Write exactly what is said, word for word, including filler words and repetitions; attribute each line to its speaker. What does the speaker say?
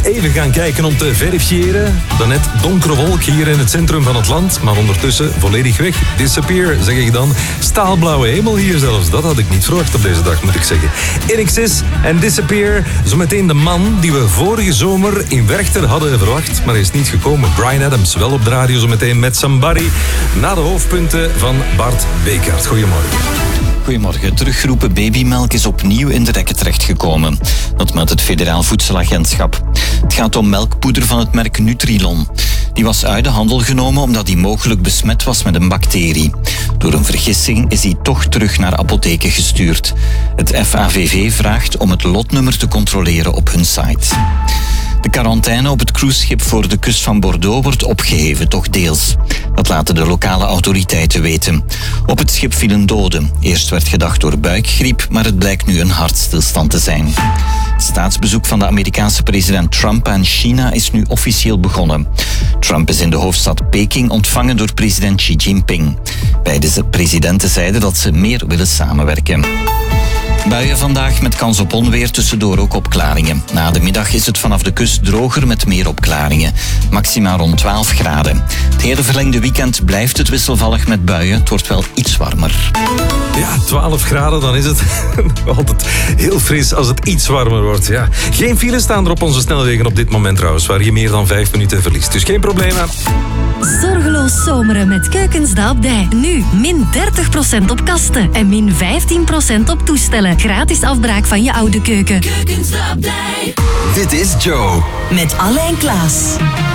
Speaker 1: Even gaan kijken om te verifiëren. Daarnet donkere wolk hier in het centrum van het land, maar ondertussen volledig weg. Disappear, zeg ik dan. Staalblauwe hemel hier zelfs. Dat had ik niet verwacht op deze dag, moet ik zeggen. In Excess en Disappear. Zometeen de man die we vorige zomer in Werchter hadden verwacht, maar hij is niet gekomen. Bryan Adams, wel op de radio zometeen met Somebody. Na de hoofdpunten van Bart Beekaert. Goedemorgen.
Speaker 2: Goedemorgen. Teruggeroepen babymelk is opnieuw in de rekken terechtgekomen. Dat meldt het Federaal Voedselagentschap. Het gaat om melkpoeder van het merk Nutrilon. Die was uit de handel genomen omdat die mogelijk besmet was met een bacterie. Door een vergissing is die toch terug naar apotheken gestuurd. Het F A V V vraagt om het lotnummer te controleren op hun site. De quarantaine op het cruiseschip voor de kust van Bordeaux wordt opgeheven, toch deels. Dat laten de lokale autoriteiten weten. Op het schip vielen doden. Eerst werd gedacht door buikgriep, maar het blijkt nu een hartstilstand te zijn. Het staatsbezoek van de Amerikaanse president Trump aan China is nu officieel begonnen. Trump is in de hoofdstad Peking ontvangen door president Xi Jinping. Beide presidenten zeiden dat ze meer willen samenwerken. Buien vandaag met kans op onweer, tussendoor ook opklaringen. Na de middag is het vanaf de kust droger met meer opklaringen. Maxima rond twaalf graden. Het hele verlengde weekend blijft het wisselvallig met buien. Het wordt wel iets warmer.
Speaker 1: Ja, twaalf graden, dan is het altijd heel fris als het iets warmer wordt. Ja. Geen files staan er op onze snelwegen op dit moment trouwens, waar je meer dan vijf minuten verliest. Dus geen probleem.
Speaker 3: Zorgeloos zomeren met Keukens de Abdij. Nu min dertig procent op kasten en min vijftien procent op toestellen. Gratis afbraak van je oude keuken.
Speaker 4: Keukens de Abdij.
Speaker 5: Dit is Joe.
Speaker 3: Met Alain Klaas.